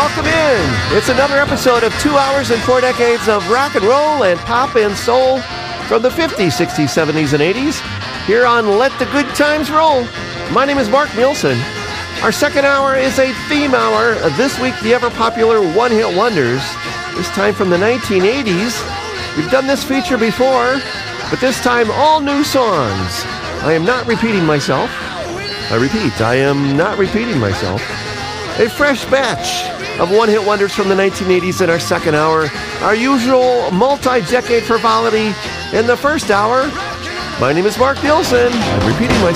welcome in. It's another episode of 2 hours and 4 decades of rock and roll and pop and soul from the 50s, 60s, 70s, and 80s here on Let the Good Times Roll. My name is Mark Nielsen. Our second hour is a theme hour. This week, the ever-popular one-hit wonders, this time from the 1980s. We've done this feature before, but this time all new songs. I am not repeating myself. I repeat, I am not repeating myself. A fresh batch of one-hit wonders from the 1980s in our second hour. Our usual multi-decade frivolity in the first hour. My name is Mark Nielsen. I'm repeating myself.